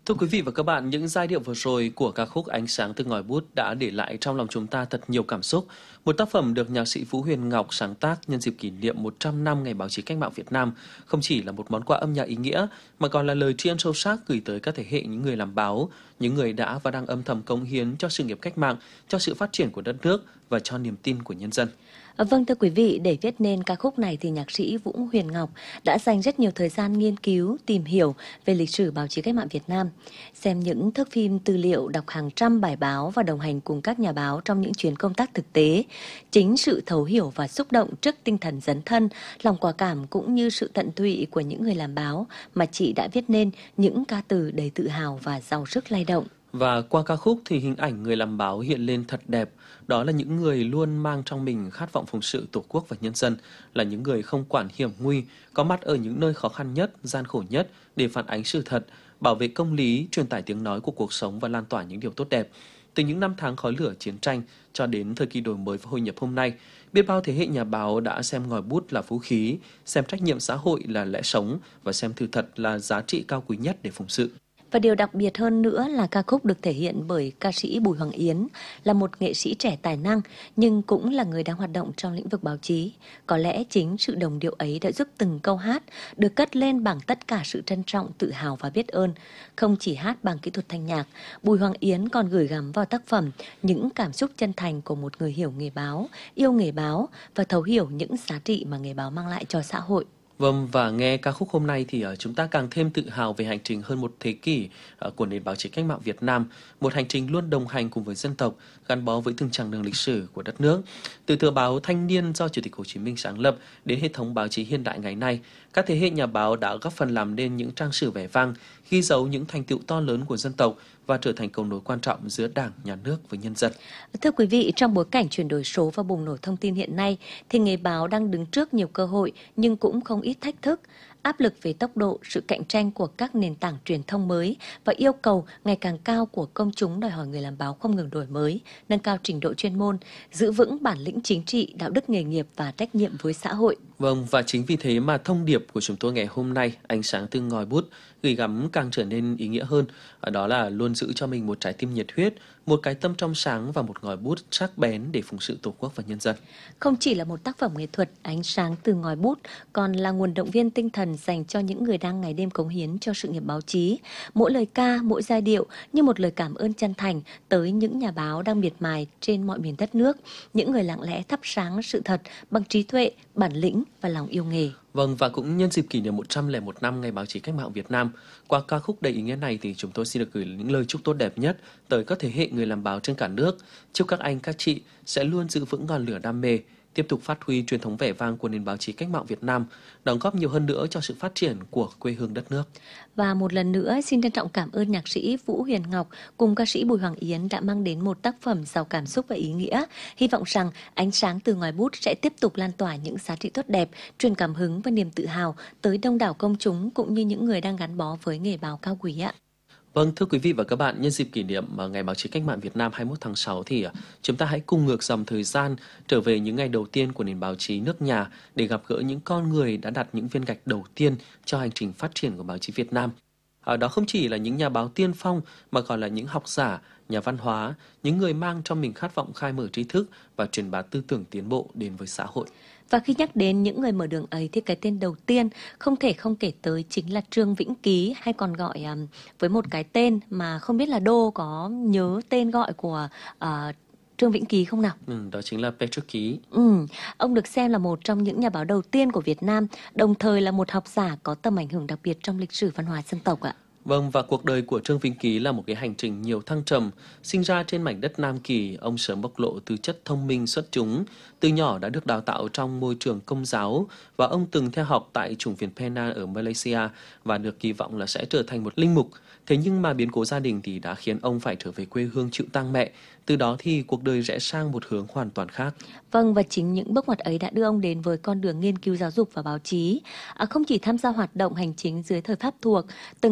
Thưa quý vị và các bạn, những giai điệu vừa rồi của ca khúc Ánh sáng từ ngòi bút đã để lại trong lòng chúng ta thật nhiều cảm xúc. Một tác phẩm được nhạc sĩ Vũ Huyền Ngọc sáng tác nhân dịp kỷ niệm 100 năm Ngày Báo chí Cách mạng Việt Nam, không chỉ là một món quà âm nhạc ý nghĩa mà còn là lời tri ân sâu sắc gửi tới các thế hệ những người làm báo, những người đã và đang âm thầm cống hiến cho sự nghiệp cách mạng, cho sự phát triển của đất nước và cho niềm tin của nhân dân. Vâng, thưa quý vị, để viết nên ca khúc này thì nhạc sĩ Vũ Huyền Ngọc đã dành rất nhiều thời gian nghiên cứu, tìm hiểu về lịch sử báo chí cách mạng Việt Nam, xem những thước phim tư liệu, đọc hàng trăm bài báo và đồng hành cùng các nhà báo trong những chuyến công tác thực tế. Chính sự thấu hiểu và xúc động trước tinh thần dấn thân, lòng quả cảm cũng như sự tận tụy của những người làm báo mà chị đã viết nên những ca từ đầy tự hào và giàu sức lay động. Và qua ca khúc thì hình ảnh người làm báo hiện lên thật đẹp. Đó là những người luôn mang trong mình khát vọng phụng sự Tổ quốc và nhân dân, là những người không quản hiểm nguy, có mặt ở những nơi khó khăn nhất, gian khổ nhất để phản ánh sự thật, bảo vệ công lý, truyền tải tiếng nói của cuộc sống và lan tỏa những điều tốt đẹp. Từ những năm tháng khói lửa chiến tranh cho đến thời kỳ đổi mới và hội nhập hôm nay, biết bao thế hệ nhà báo đã xem ngòi bút là vũ khí, xem trách nhiệm xã hội là lẽ sống và xem sự thật là giá trị cao quý nhất để phụng sự. Và điều đặc biệt hơn nữa là ca khúc được thể hiện bởi ca sĩ Bùi Hoàng Yến, là một nghệ sĩ trẻ tài năng nhưng cũng là người đang hoạt động trong lĩnh vực báo chí. Có lẽ chính sự đồng điệu ấy đã giúp từng câu hát được cất lên bằng tất cả sự trân trọng, tự hào và biết ơn. Không chỉ hát bằng kỹ thuật thanh nhạc, Bùi Hoàng Yến còn gửi gắm vào tác phẩm những cảm xúc chân thành của một người hiểu nghề báo, yêu nghề báo và thấu hiểu những giá trị mà nghề báo mang lại cho xã hội. Vâng, và nghe ca khúc hôm nay thì chúng ta càng thêm tự hào về hành trình hơn một thế kỷ của nền báo chí cách mạng Việt Nam, một hành trình luôn đồng hành cùng với dân tộc, gắn bó với từng chặng đường lịch sử của đất nước. Từ tờ báo Thanh niên do Chủ tịch Hồ Chí Minh sáng lập đến hệ thống báo chí hiện đại ngày nay, các thế hệ nhà báo đã góp phần làm nên những trang sử vẻ vang, ghi dấu những thành tựu to lớn của dân tộc và trở thành cầu nối quan trọng giữa Đảng, Nhà nước với nhân dân. Thưa quý vị, trong bối cảnh chuyển đổi số và bùng nổ thông tin hiện nay, thì nghề báo đang đứng trước nhiều cơ hội nhưng cũng không ít thách thức. Áp lực về tốc độ, sự cạnh tranh của các nền tảng truyền thông mới và yêu cầu ngày càng cao của công chúng đòi hỏi người làm báo không ngừng đổi mới, nâng cao trình độ chuyên môn, giữ vững bản lĩnh chính trị, đạo đức nghề nghiệp và trách nhiệm với xã hội. Vâng, và chính vì thế mà thông điệp của chúng tôi ngày hôm nay, Ánh sáng từ ngòi bút, gửi gắm càng trở nên ý nghĩa hơn. Đó là luôn giữ cho mình một trái tim nhiệt huyết, một cái tâm trong sáng và một ngòi bút sắc bén để phụng sự Tổ quốc và nhân dân. Không chỉ là một tác phẩm nghệ thuật, Ánh sáng từ ngòi bút còn là nguồn động viên tinh thần dành cho những người đang ngày đêm cống hiến cho sự nghiệp báo chí. Mỗi lời ca, mỗi giai điệu như một lời cảm ơn chân thành tới những nhà báo đang miệt mài trên mọi miền đất nước, những người lặng lẽ thắp sáng sự thật bằng trí tuệ, bản lĩnh và lòng yêu nghề. Vâng, và cũng nhân dịp kỷ niệm 101 năm Ngày Báo chí Cách mạng Việt Nam, qua ca khúc đầy ý nghĩa này thì chúng tôi xin được gửi những lời chúc tốt đẹp nhất tới các thế hệ người làm báo trên cả nước. Chúc các anh, các chị sẽ luôn giữ vững ngọn lửa đam mê, tiếp tục phát huy truyền thống vẻ vang của nền báo chí cách mạng Việt Nam, đóng góp nhiều hơn nữa cho sự phát triển của quê hương đất nước. Và một lần nữa xin trân trọng cảm ơn nhạc sĩ Vũ Huyền Ngọc cùng ca sĩ Bùi Hoàng Yến đã mang đến một tác phẩm giàu cảm xúc và ý nghĩa. Hy vọng rằng Ánh sáng từ ngòi bút sẽ tiếp tục lan tỏa những giá trị tốt đẹp, truyền cảm hứng và niềm tự hào tới đông đảo công chúng cũng như những người đang gắn bó với nghề báo cao quý ạ. Vâng, thưa quý vị và các bạn, nhân dịp kỷ niệm Ngày Báo chí Cách mạng Việt Nam 21 tháng 6 thì chúng ta hãy cùng ngược dòng thời gian trở về những ngày đầu tiên của nền báo chí nước nhà để gặp gỡ những con người đã đặt những viên gạch đầu tiên cho hành trình phát triển của báo chí Việt Nam. Đó không chỉ là những nhà báo tiên phong mà còn là những học giả, nhà văn hóa, những người mang trong mình khát vọng khai mở tri thức và truyền bá tư tưởng tiến bộ đến với xã hội. Và khi nhắc đến những người mở đường ấy thì cái tên đầu tiên không thể không kể tới chính là Trương Vĩnh Ký, hay còn gọi với một cái tên mà không biết là Đô có nhớ tên gọi của Trương Vĩnh Ký không nào? Đó chính là Patrick Ký. Ông được xem là một trong những nhà báo đầu tiên của Việt Nam, đồng thời là một học giả có tầm ảnh hưởng đặc biệt trong lịch sử văn hóa dân tộc ạ. Vâng, và cuộc đời của Trương Vĩnh Ký là một cái hành trình nhiều thăng trầm. Sinh ra trên mảnh đất Nam Kỳ, ông sớm bộc lộ tư chất thông minh xuất chúng. Từ nhỏ đã được đào tạo trong môi trường công giáo và ông từng theo học tại chủng viện Penang ở Malaysia và được kỳ vọng là sẽ trở thành một linh mục. Thế nhưng mà biến cố gia đình thì đã khiến ông phải trở về quê hương chịu tang mẹ. Từ đó thì cuộc đời rẽ sang một hướng hoàn toàn khác. Vâng, và chính những bước ngoặt ấy đã đưa ông đến với con đường nghiên cứu giáo dục và báo chí. Không chỉ tham gia hoạt động hành chính dưới thời Pháp thuộc, từng cộng tác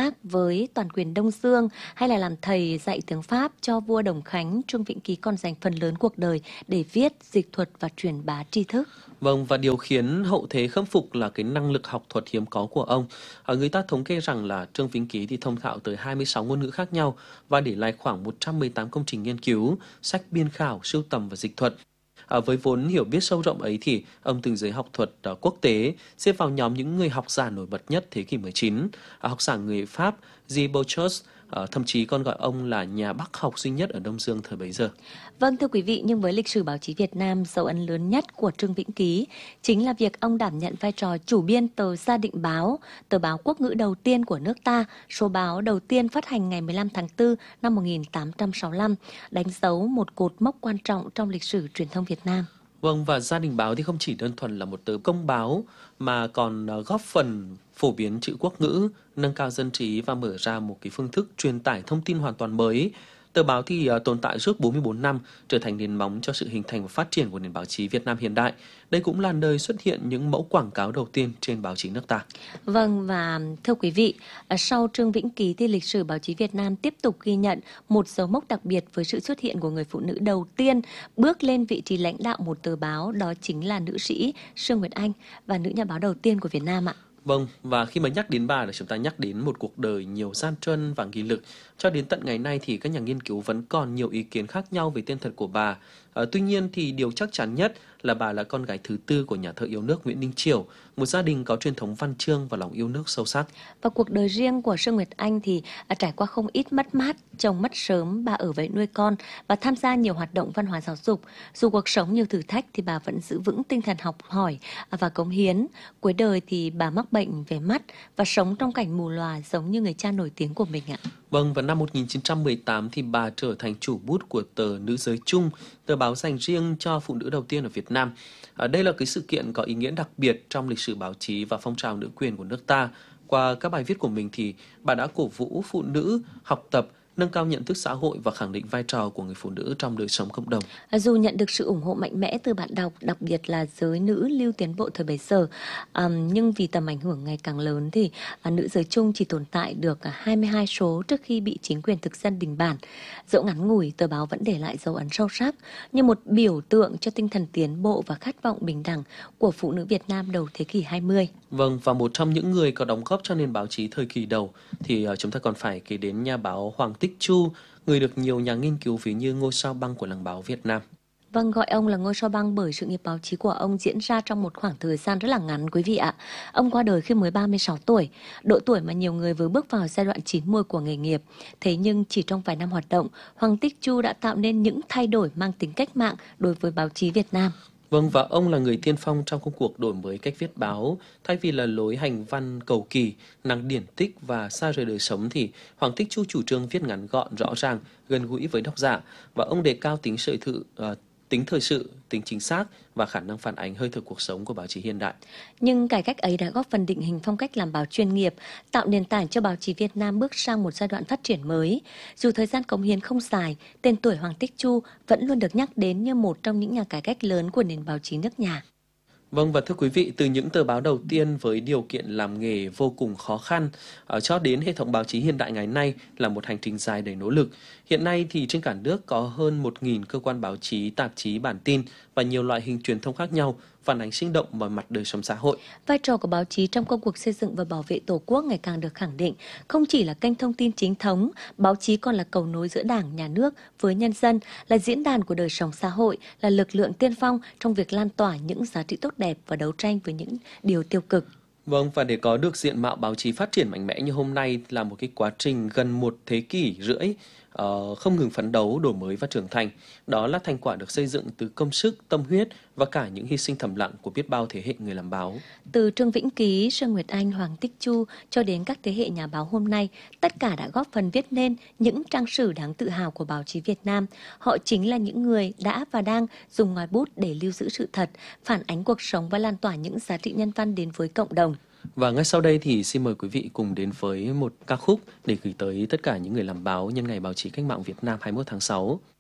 tác với toàn quyền Đông Dương hay là làm thầy dạy tiếng Pháp cho vua Đồng Khánh, Trương Vĩnh Ký còn dành phần lớn cuộc đời để viết, dịch thuật và truyền bá tri thức. Vâng, và điều khiến hậu thế khâm phục là cái năng lực học thuật hiếm có của ông. Người ta thống kê rằng là Trương Vĩnh Ký thì thông thạo tới 26 ngôn ngữ khác nhau và để lại khoảng 118 công trình nghiên cứu, sách biên khảo, sưu tầm và dịch thuật. Với vốn hiểu biết sâu rộng ấy thì ông từng giới học thuật quốc tế xếp vào nhóm những người học giả nổi bật nhất thế kỷ 19. Học giả người Pháp Guy Bouchard thậm chí còn gọi ông là nhà Bắc học duy nhất ở Đông Dương thời bấy giờ. Vâng, thưa quý vị, nhưng với lịch sử báo chí Việt Nam, dấu ấn lớn nhất của Trương Vĩnh Ký chính là việc ông đảm nhận vai trò chủ biên tờ Gia Định Báo, tờ báo quốc ngữ đầu tiên của nước ta, số báo đầu tiên phát hành ngày 15 tháng 4 năm 1865, đánh dấu một cột mốc quan trọng trong lịch sử truyền thông Việt Nam. Vâng, và Gia Đình Báo thì không chỉ đơn thuần là một tờ công báo mà còn góp phần phổ biến chữ quốc ngữ, nâng cao dân trí và mở ra một cái phương thức truyền tải thông tin hoàn toàn mới. Tờ báo thì tồn tại suốt 44 năm, trở thành nền móng cho sự hình thành và phát triển của nền báo chí Việt Nam hiện đại. Đây cũng là nơi xuất hiện những mẫu quảng cáo đầu tiên trên báo chí nước ta. Vâng, và thưa quý vị, sau Trương Vĩnh Ký thì lịch sử báo chí Việt Nam tiếp tục ghi nhận một dấu mốc đặc biệt với sự xuất hiện của người phụ nữ đầu tiên bước lên vị trí lãnh đạo một tờ báo, đó chính là nữ sĩ Sương Nguyệt Anh và nữ nhà báo đầu tiên của Việt Nam ạ. Vâng, và khi mà nhắc đến bà là chúng ta nhắc đến một cuộc đời nhiều gian truân và nghị lực. Cho đến tận ngày nay thì các nhà nghiên cứu vẫn còn nhiều ý kiến khác nhau về tên thật của bà. Tuy nhiên thì điều chắc chắn nhất là bà là con gái thứ tư của nhà thơ yêu nước Nguyễn Đình Chiểu, một gia đình có truyền thống văn chương và lòng yêu nước sâu sắc. Và cuộc đời riêng của Sương Nguyệt Anh thì trải qua không ít mất mát, chồng mất sớm, bà ở vậy nuôi con và tham gia nhiều hoạt động văn hóa giáo dục. Dù cuộc sống nhiều thử thách thì bà vẫn giữ vững tinh thần học hỏi và cống hiến. Cuối đời thì bà mắc bệnh về mắt và sống trong cảnh mù lòa giống như người cha nổi tiếng của mình ạ. Vâng, vào năm 1918 thì bà trở thành chủ bút của tờ Nữ Giới Chung, tờ báo dành riêng cho phụ nữ đầu tiên ở Việt Nam. Đây là cái sự kiện có ý nghĩa đặc biệt trong lịch sử báo chí và phong trào nữ quyền của nước ta. Qua các bài viết của mình thì bà đã cổ vũ phụ nữ học tập, nâng cao nhận thức xã hội và khẳng định vai trò của người phụ nữ trong đời sống cộng đồng. Dù nhận được sự ủng hộ mạnh mẽ từ bạn đọc, đặc biệt là giới nữ lưu tiến bộ thời bấy giờ, nhưng vì tầm ảnh hưởng ngày càng lớn thì Nữ Giới Chung chỉ tồn tại được 22 số trước khi bị chính quyền thực dân đình bản. Dẫu ngắn ngủi, tờ báo vẫn để lại dấu ấn sâu sắc như một biểu tượng cho tinh thần tiến bộ và khát vọng bình đẳng của phụ nữ Việt Nam đầu thế kỷ 20. Vâng, và một trong những người có đóng góp cho nền báo chí thời kỳ đầu thì chúng ta còn phải kể đến nhà báo Hoàng Tích Chu, người được nhiều nhà nghiên cứu ví như ngôi sao băng của làng báo Việt Nam. Vâng, gọi ông là ngôi sao băng bởi sự nghiệp báo chí của ông diễn ra trong một khoảng thời gian rất là ngắn quý vị ạ. Ông qua đời khi mới 36 tuổi, độ tuổi mà nhiều người vừa bước vào giai đoạn chín muồi của nghề nghiệp. Thế nhưng chỉ trong vài năm hoạt động, Hoàng Tích Chu đã tạo nên những thay đổi mang tính cách mạng đối với báo chí Việt Nam. Vâng, và ông là người tiên phong trong công cuộc đổi mới cách viết báo. Thay vì là lối hành văn cầu kỳ, nặng điển tích và xa rời đời sống thì Hoàng Tích Chu chủ trương viết ngắn gọn, rõ ràng, gần gũi với độc giả. Và ông đề cao tính thời sự, tính chính xác và khả năng phản ánh hơi thở cuộc sống của báo chí hiện đại. Nhưng cải cách ấy đã góp phần định hình phong cách làm báo chuyên nghiệp, tạo nền tảng cho báo chí Việt Nam bước sang một giai đoạn phát triển mới. Dù thời gian cống hiến không dài, tên tuổi Hoàng Tích Chu vẫn luôn được nhắc đến như một trong những nhà cải cách lớn của nền báo chí nước nhà. Vâng, và thưa quý vị, từ những tờ báo đầu tiên với điều kiện làm nghề vô cùng khó khăn cho đến hệ thống báo chí hiện đại ngày nay là một hành trình dài đầy nỗ lực. Hiện nay thì trên cả nước có hơn 1.000 cơ quan báo chí, tạp chí, bản tin và nhiều loại hình truyền thông khác nhau phản ánh sinh động mọi mặt đời sống xã hội. Vai trò của báo chí trong công cuộc xây dựng và bảo vệ Tổ quốc ngày càng được khẳng định. Không chỉ là kênh thông tin chính thống, báo chí còn là cầu nối giữa Đảng, Nhà nước với nhân dân, là diễn đàn của đời sống xã hội, là lực lượng tiên phong trong việc lan tỏa những giá trị tốt đẹp và đấu tranh với những điều tiêu cực. Vâng, và để có được diện mạo báo chí phát triển mạnh mẽ như hôm nay là một cái quá trình gần một thế kỷ rưỡi không ngừng phấn đấu, đổi mới và trưởng thành. Đó là thành quả được xây dựng từ công sức, tâm huyết và cả những hy sinh thầm lặng của biết bao thế hệ người làm báo. Từ Trương Vĩnh Ký, Sương Nguyệt Anh, Hoàng Tích Chu cho đến các thế hệ nhà báo hôm nay, tất cả đã góp phần viết nên những trang sử đáng tự hào của báo chí Việt Nam. Họ chính là những người đã và đang dùng ngòi bút để lưu giữ sự thật, phản ánh cuộc sống và lan tỏa những giá trị nhân văn đến với cộng đồng. Và ngay sau đây thì xin mời quý vị cùng đến với một ca khúc để gửi tới tất cả những người làm báo nhân ngày báo chí cách mạng Việt Nam 21 tháng 6.